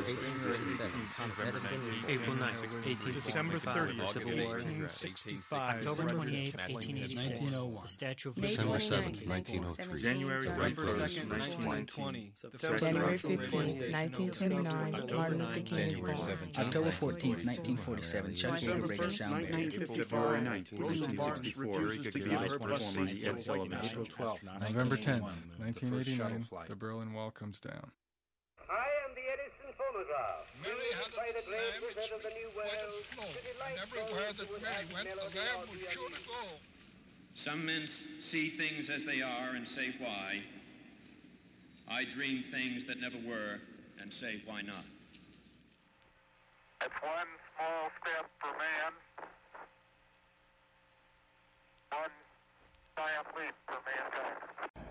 1847, Thomas Edison is born. April 9, 1865, December 30th, Civil War. 1865. October 28, 1886, 1901. The Statue of May December 29th, 7th, 1903. January November 2nd, 1920. 1920. January 15, 1929, Martin Luther King is born. October 14th, 1947, Chuck Yeager breaks the sound barrier. February 19th, 1964, November 10th, 1989, the Berlin Wall comes down. I am the Edison phonograph. Mary had by the a great lamb which wizard of the New stood World. by the to snow, delight and everywhere that those who Mary have went, the melody lamb or would the surely music. go. Some men see things as they are and say why. I dream things that never were and say why not. It's one small step for man, one giant leap